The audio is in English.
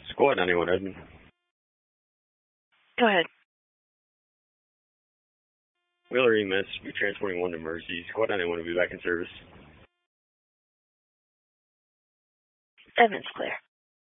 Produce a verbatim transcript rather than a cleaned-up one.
Squad ninety-one, Edmund. Go ahead. Wheeler E M S, we're transporting one to Mercy. Squad ninety-one will be back in service. Edmund's clear.